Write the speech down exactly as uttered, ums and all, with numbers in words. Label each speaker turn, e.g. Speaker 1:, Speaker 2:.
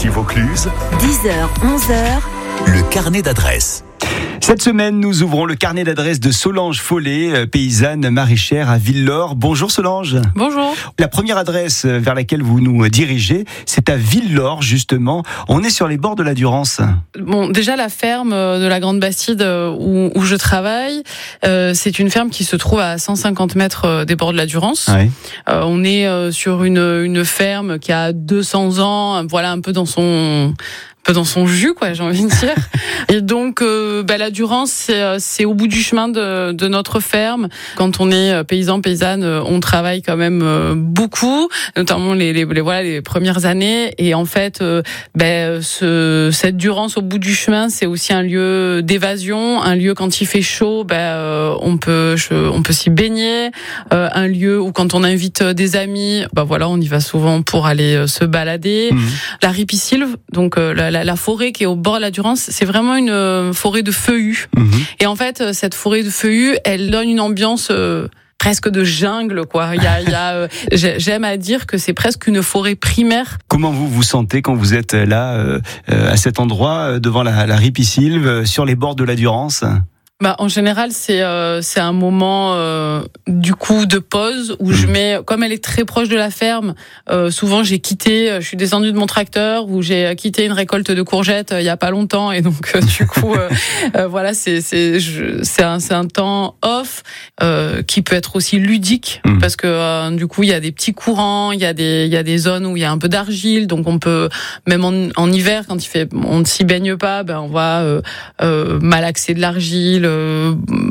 Speaker 1: Ici Vaucluse,
Speaker 2: dix heures, onze heures,
Speaker 1: le carnet d'adresses.
Speaker 3: Cette semaine, nous ouvrons le carnet d'adresses de Solange Follet, paysanne maraîchère à Villelaure. Bonjour Solange.
Speaker 4: Bonjour.
Speaker 3: La première adresse vers laquelle vous nous dirigez, c'est à Villelaure justement. On est sur les bords de la Durance.
Speaker 4: Bon, déjà la ferme de la Grande Bastide où, où je travaille, euh, c'est une ferme qui se trouve à cent cinquante mètres des bords de la Durance.
Speaker 3: Ouais.
Speaker 4: Euh, on est euh, sur une, une ferme qui a deux cents ans, voilà, un peu dans son... peu dans son jus, quoi, j'ai envie de dire. Et donc, euh, bah, la Durance, c'est, c'est au bout du chemin de, de notre ferme. Quand on est paysan, paysanne, on travaille quand même beaucoup, notamment les, les, les voilà les premières années. Et en fait, euh, bah, ce, cette Durance au bout du chemin, c'est aussi un lieu d'évasion, un lieu quand il fait chaud, bah, euh, on peut, je, on peut s'y baigner, euh, un lieu où quand on invite des amis, bah voilà, on y va souvent pour aller se balader. Mmh. La ripisylve, donc euh, la La, la forêt qui est au bord de la Durance, c'est vraiment une euh, forêt de feuillus. Mmh. Et en fait, cette forêt de feuillus, elle donne une ambiance euh, presque de jungle, quoi. Il y a, il y a, euh, j'aime à dire que c'est presque une forêt primaire.
Speaker 3: Comment vous vous sentez quand vous êtes là, euh, à cet endroit, devant la, la ripisylve, sur les bords de la Durance ?
Speaker 4: Bah, en général, c'est euh, c'est un moment euh, du coup de pause où je mets, comme elle est très proche de la ferme, euh, souvent j'ai quitté, je suis descendue de mon tracteur ou j'ai quitté une récolte de courgettes euh, il y a pas longtemps et donc euh, du coup euh, euh, voilà c'est c'est je, c'est un c'est un temps off euh, qui peut être aussi ludique mmh. parce que euh, du coup il y a des petits courants, il y a des il y a des zones où il y a un peu d'argile, donc on peut même en, en hiver quand il fait on ne s'y baigne pas, ben on va euh, euh, malaxer de l'argile. Euh,